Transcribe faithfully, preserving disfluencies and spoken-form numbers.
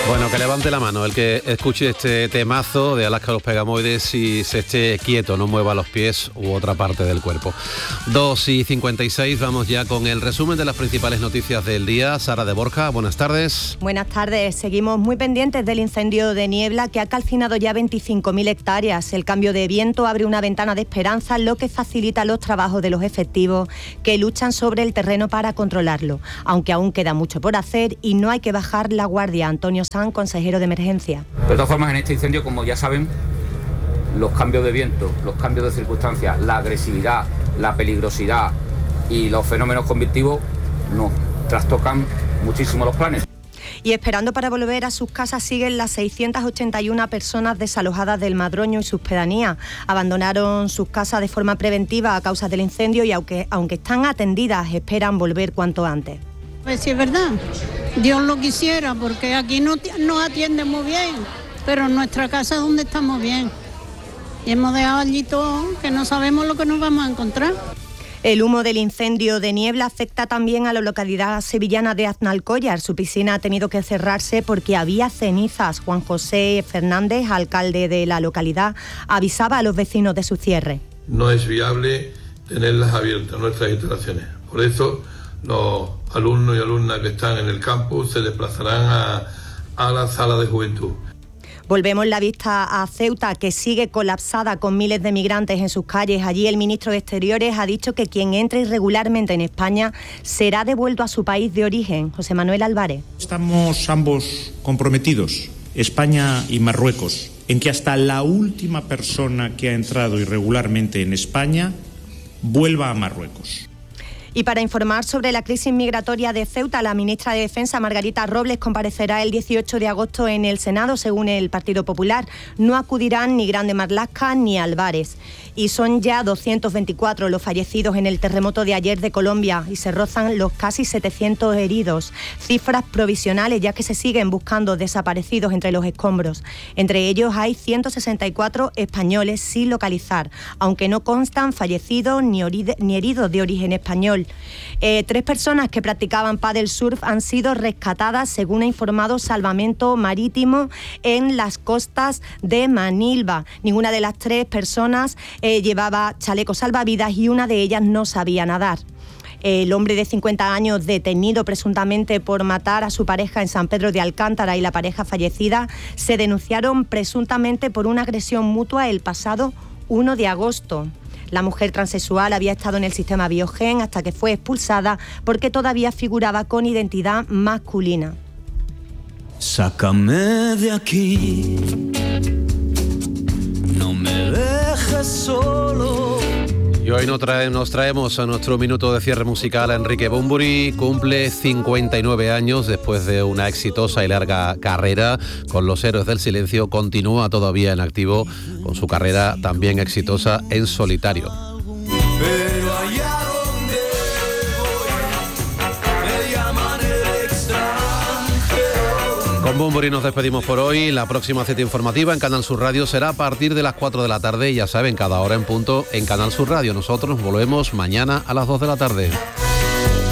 Bueno, que levante la mano el que escuche este temazo de Alaska los Pegamoides y se esté quieto, no mueva los pies u otra parte del cuerpo. dos y cincuenta y seis, vamos ya con el resumen de las principales noticias del día. Sara de Borja, buenas tardes. Buenas tardes. Seguimos muy pendientes del incendio de niebla que ha calcinado ya veinticinco mil hectáreas. El cambio de viento abre una ventana de esperanza, lo que facilita los trabajos de los efectivos que luchan sobre el terreno para controlarlo. Aunque aún queda mucho por hacer y no hay que bajar la guardia. Antonio San, consejero de emergencia. De todas formas, en este incendio, como ya saben, los cambios de viento, los cambios de circunstancias, la agresividad, la peligrosidad y los fenómenos convectivos nos trastocan muchísimo los planes. Y esperando para volver a sus casas siguen las seiscientas ochenta y una personas desalojadas del Madroño y sus pedanías. Abandonaron sus casas de forma preventiva a causa del incendio y aunque, aunque están atendidas, esperan volver cuanto antes. Pues sí, es verdad, Dios lo quisiera, porque aquí no nos atienden muy bien, pero en nuestra casa es donde estamos bien. Y hemos dejado allí todo, que no sabemos lo que nos vamos a encontrar. El humo del incendio de niebla afecta también a la localidad sevillana de Aznalcóllar. Su piscina ha tenido que cerrarse porque había cenizas. Juan José Fernández, alcalde de la localidad, avisaba a los vecinos de su cierre. No es viable tenerlas abiertas, nuestras instalaciones. Por eso los alumnos y alumnas que están en el campus se desplazarán a, a la sala de juventud. Volvemos la vista a Ceuta, que sigue colapsada con miles de migrantes en sus calles. Allí el ministro de Exteriores ha dicho que quien entre irregularmente en España será devuelto a su país de origen. José Manuel Álvarez. Estamos ambos comprometidos, España y Marruecos, en que hasta la última persona que ha entrado irregularmente en España vuelva a Marruecos. Y para informar sobre la crisis migratoria de Ceuta, la ministra de Defensa, Margarita Robles, comparecerá el dieciocho de agosto en el Senado, según el Partido Popular. No acudirán ni Grande Marlaska ni Álvarez. Y son ya doscientos veinticuatro los fallecidos en el terremoto de ayer de Colombia y se rozan los casi setecientos heridos. Cifras provisionales, ya que se siguen buscando desaparecidos entre los escombros. Entre ellos hay ciento sesenta y cuatro españoles sin localizar, aunque no constan fallecidos ni, ni heridos de origen español. Eh, tres personas que practicaban paddle surf han sido rescatadas, según ha informado Salvamento Marítimo, en las costas de Manilva. Ninguna de las tres personas eh, llevaba chaleco salvavidas y una de ellas no sabía nadar. El hombre de cincuenta años detenido presuntamente por matar a su pareja en San Pedro de Alcántara y la pareja fallecida se denunciaron presuntamente por una agresión mutua el pasado uno de agosto. La mujer transexual había estado en el sistema Biogen hasta que fue expulsada porque todavía figuraba con identidad masculina. Sácame de aquí, no me dejes solo. Y hoy nos, trae, nos traemos a nuestro minuto de cierre musical a Enrique Bunbury. Cumple cincuenta y nueve años después de una exitosa y larga carrera con Los Héroes del Silencio. Continúa todavía en activo con su carrera también exitosa en solitario. Pero allá donde voy, me llaman el extranjero. Con Bunbury nos despedimos por hoy. La próxima cita informativa en Canal Sur Radio será a partir de las cuatro de la tarde. Ya saben, cada hora en punto en Canal Sur Radio. Nosotros volvemos mañana a las dos de la tarde.